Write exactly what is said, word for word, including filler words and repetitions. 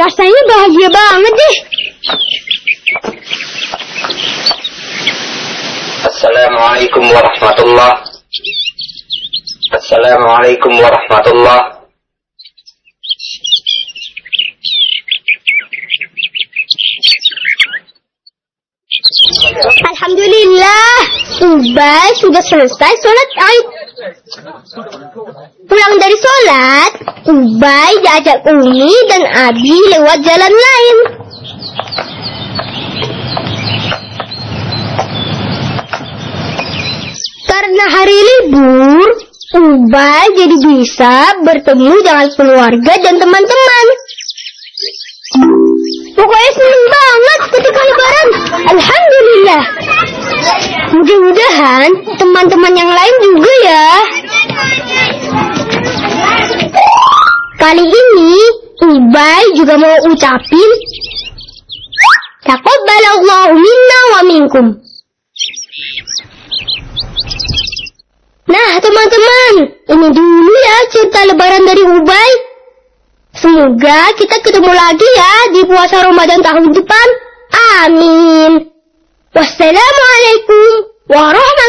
Rasanya bahagia banget deh. Assalamualaikum warahmatullahi Assalamualaikum warahmatullahi Alhamdulillah, Ubay sudah selesai sholat Aid. Pulang dari sholat, Ubay diajak Umi dan Abi lewat jalan lain. Karena hari libur, Ubay jadi bisa bertemu dengan keluarga dan teman-teman. Pokoknya seneng banget ketika lebaran. Alhamdulillah. Mudah-mudahan teman-teman yang lain juga ya. Kali ini Ubay juga mau ucapin Taqabbalallahu minna wa minkum. Nah teman-teman, ini dulu ya cerita lebaran dari Ubay. Semoga kita ketemu lagi ya di puasa Ramadan tahun depan. Amin. Wassalamualaikum warahmatullahi wabarakatuh.